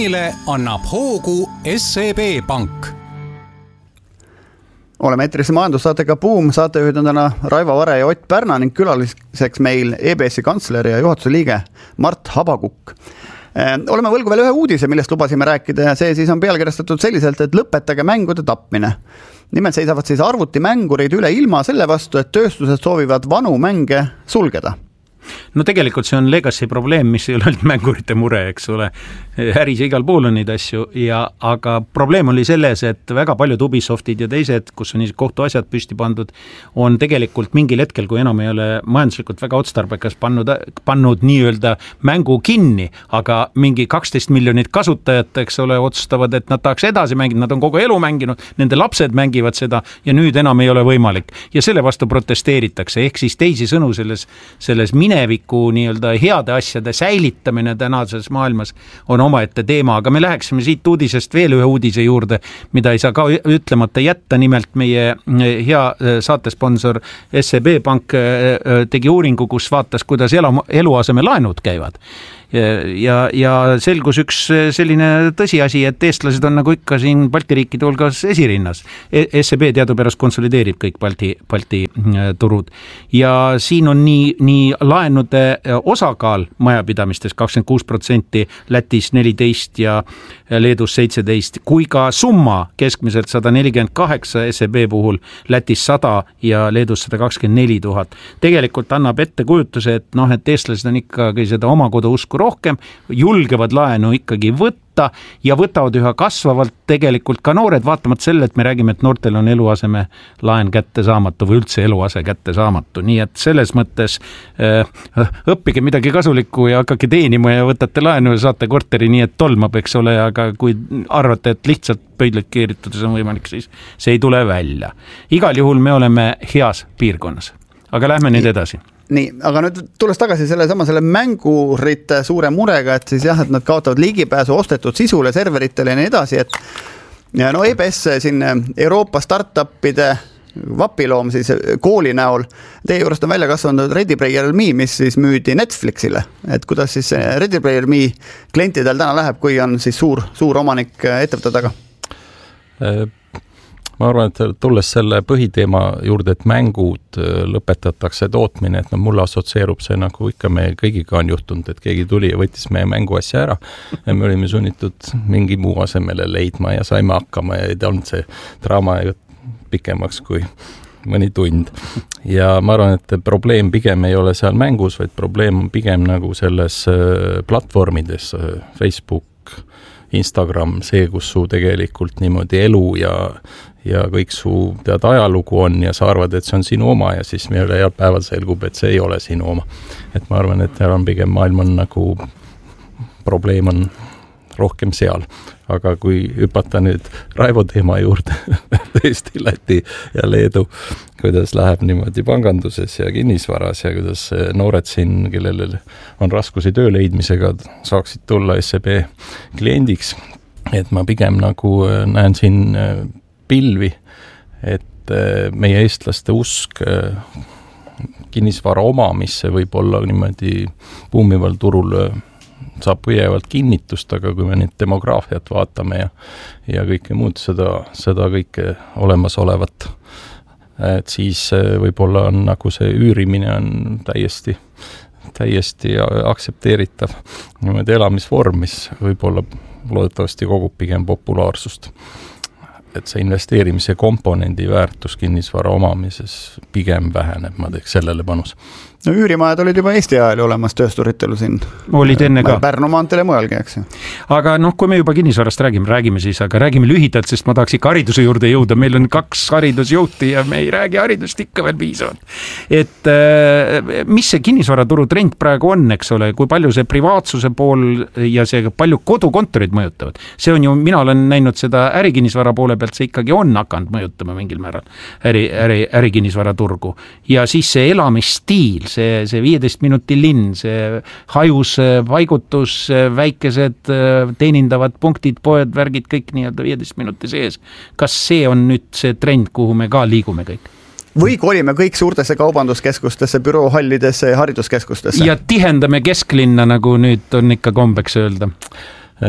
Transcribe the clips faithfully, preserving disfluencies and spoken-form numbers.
innovatsioonile annab hoogu S E B Pank. Oleme eetris majandussaatega Buum, saatejuhid on täna Raivo Vare ja Ott Pärna ning külaliseks meil E B S-i kantsler ja juhatuse liige Mart Habakukk. Oleme võlgu veel ühe uudise, millest lubasime rääkida ja see siis on pealkirjastatud selliselt, et lõpetage mängude tapmine. Nimelt seisavad siis arvutimängurid üle ilma selle vastu, et tööstused soovivad vanu mänge sulgeda. No tegelikult see on legacy probleem, mis ei ole ainult mängurite mure, eks ole. Äris ja igal pool on neid asju, ja, aga probleem oli selles, et väga paljud Ubisoftid ja teised, kus on kohtuasjad püsti pandud, on tegelikult mingil hetkel, kui enam ei ole majanduslikult väga otstarbekas pannud, pannud nii-öelda mängu kinni, aga mingi kaksteist miljonit kasutajat, eks ole, otsustavad, et nad tahaks edasi mängida, nad on kogu elu mänginud, nende lapsed mängivad seda ja nüüd enam ei ole võimalik. Ja selle vastu protesteeritakse, ehk siis teisi sõnu selles, selles mineviku nii-öelda heade asjade säilitamine tänases maailmas on omaette teema, aga me läheksime siit uudisest veel ühe uudise juurde, mida ei saa ka ütlemata jätta, nimelt meie hea saatesponsor S E B Pank tegi uuringu, kus vaatas, kuidas elu, eluaseme laenud käivad. Ja, ja selgus üks selline tõsiasi, et eestlased on nagu ikka siin Balti riikide hulgas esirinnas. S E B teadupärast konsolideerib kõik Balti, Balti turud. Ja siin on nii, nii laenude osakaal majapidamistes kakskümmend kuus protsenti, Lätis neliteist ja Leedus seitseteist, kui ka summa keskmiselt sada nelikümmend kaheksa S E B puhul, Lätis sada ja Leedus sada kakskümmend neli tuhat. Tegelikult annab ette kujutuse, et, noh, et eestlased on ikkagi seda oma kodu usku rohkem, julgevad laenu ikkagi võtta ja võtavad üha kasvavalt tegelikult ka noored, vaatamata selle, et me räägime, et noortel on eluaseme laen kätte saamatu või üldse eluase kätte saamatu. Nii et selles mõttes äh, õppige midagi kasulikku ja hakake teenima ja võtate laenu ja saate korteri nii, et tolmab, eks ole, aga kui arvate, et lihtsalt pöidled keeritudes on võimalik, siis see ei tule välja. Igal juhul me oleme heas piirkonnas, aga lähme nüüd edasi. Nii, aga nüüd tulles tagasi selle sama selle mängurite suure murega, et siis jah, et nad kaotavad ligipääsu ostetud sisule, serveritele ja nii edasi, et ja no E B S siin Euroopa startupide vapiloom siis kooli näol, teie juurest on välja kasvanud Ready Player Me, mis siis müüdi Netflixile, et kuidas siis Ready Player Me klientidel täna läheb, kui on siis suur, suur omanik ettevõtte taga? Ma arvan, et tulles selle põhiteema juurde, et mängud lõpetatakse tootmine, et no mulle assotsieerub see nagu ikka me kõigiga on juhtunud, et keegi tuli ja võttis meie mänguasja ära ja me olime sunnitud mingi muu asemele leidma ja saime hakkama ja ei olnud see draama pikemaks kui mõni tund. Ja ma arvan, et probleem pigem ei ole seal mängus, vaid probleem on pigem nagu selles platvormides, Facebook, Instagram, see, kus su tegelikult niimoodi elu ja ja kõik su tead ajalugu on ja sa arvad, et see on sinu oma ja siis meile head päeval selgub, et see ei ole sinu oma. Et ma arvan, et on pigem maailm on nagu probleem on rohkem seal. Aga kui hüpata nüüd Raivo teema juurde, tõesti Läti ja Leedu, kuidas läheb niimoodi panganduses ja kinnisvaras ja kuidas noored siin, kellel on raskusi töö leidmisega, saaksid tulla S E B kliendiks. Et ma pigem nagu näen siin pilvi, et meie eestlaste usk kinnisvara omamisse võib olla niimoodi buumival turul saab püjevalt kinnitust, aga kui me nüüd demograafiat vaatame ja, ja kõike muud seda, seda kõike olemas olevat, et siis võib-olla on nagu see üürimine on täiesti, täiesti aktsepteeritav niimoodi elamisvorm, mis võib-olla loodetavasti kogub pigem populaarsust. Et see investeerimise komponendi väärtus kinnisvara omamises pigem väheneb, ma teeks sellele panus. No üürimajad olid juba Eesti ajal olemas töösturitelu siin. Olid enne ka. Pärnu maantele mujalgi, eks. Aga noh, kui me juba kinnisvarast räägime, räägime siis, aga räägime lühidalt, sest ma tahaks ikka hariduse juurde jõuda. Meil on kaks haridusjõuti ja me ei räägi haridust ikka veel piisavalt. Et mis see kinnisvaraturu trend praegu on, eks ole, kui palju see privaatsuse pool ja see palju kodukontorid mõjutavad. See on ju, mina olen näinud seda ärikinnisvara poole pealt, see ikkagi on hakanud mõjutama mingil määral äri, äri, ärikinnisvaraturgu. Ja siis see elamisstiil, see, see viieteist minuti linn, see hajus paigutus, väikesed teenindavad punktid, poed, värgid, kõik nii-öelda viieteist minuti sees. Kas see on nüüd see trend, kuhu me ka liigume kõik? Või kolime kõik suurtesse kaubanduskeskustesse, büroohallidesse ja hariduskeskustesse? Ja tihendame kesklinna, nagu nüüd on ikka kombeks öelda.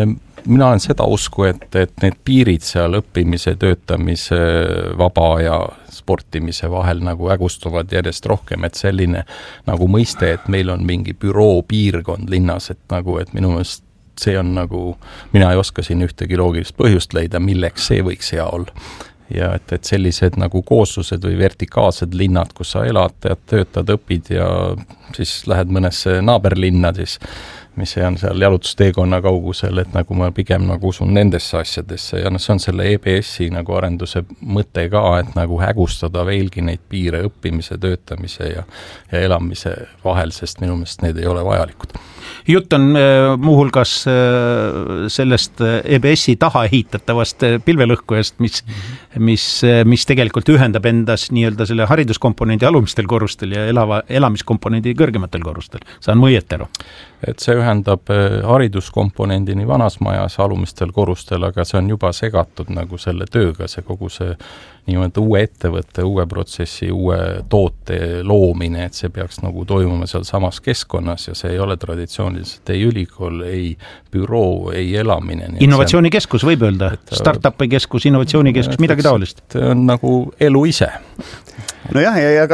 mina olen seda usku, et, et need piirid seal õppimise, töötamise, vaba ja sportimise vahel nagu hägustuvad järjest rohkem, et selline nagu mõiste, et meil on mingi büroo piirkond linnas, et nagu, et minu meelest see on nagu, mina ei oska siin ühtegi loogilist põhjust leida, milleks see võiks hea olla. Ja et, et sellised nagu kooslused või vertikaalsed linnad, kus sa elad, töötad, õpid ja siis lähed mõnesse naaberlinna, siis mis on seal jalutusteekonna kaugusel, et nagu ma pigem nagu usun nendesse asjadesse ja no see on selle E B S-i nagu arenduse mõte ka, et nagu hägustada veelgi neid piire õppimise, töötamise ja, ja elamise vahel, sest minu meelest need ei ole vajalikud. Jutt on muuhulgas sellest E B S-i taha ehitatavast pilvelõhkujast, mis, mis, mis tegelikult ühendab endas nii-öelda selle hariduskomponendi alumistel korrustel ja elava, elamiskomponendi kõrgematel korrustel. Saan mõiet aru? Et see ühendab hariduskomponendi nii vanas majas alumistel korrustel, aga see on juba segatud nagu selle tööga, see kogu see niimoodi uue ettevõtte, uue protsessi, uue toote loomine, et see peaks nagu toimuma seal samas keskkonnas ja see ei ole traditsiooniliselt ei ülikool, ei büroo, ei elamine. Innovatsioonikeskus võib öelda, startupi keskus, innovatsioonikeskus, midagi taolist. See on nagu elu ise. No jah, ja, ja